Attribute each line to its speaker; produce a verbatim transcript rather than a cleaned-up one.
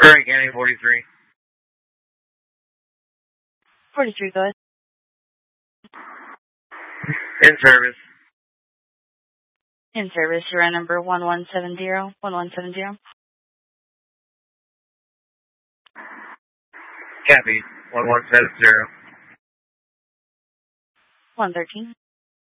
Speaker 1: Current County forty-three.
Speaker 2: forty-three, go ahead.
Speaker 1: In service.
Speaker 2: In service, you're on number one one seven zero, one one seven zero.
Speaker 1: Copy, one one seven zero.
Speaker 2: one thirteen.